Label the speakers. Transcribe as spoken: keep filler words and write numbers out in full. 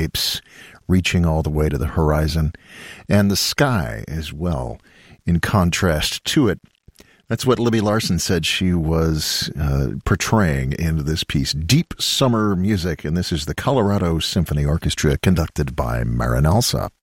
Speaker 1: landscapes reaching all the way to the horizon, and the sky as well, in contrast to it. That's what Libby Larsen said she was uh, portraying in this piece, Deep Summer Music, and this is the Colorado Symphony Orchestra conducted by Marin Alsop.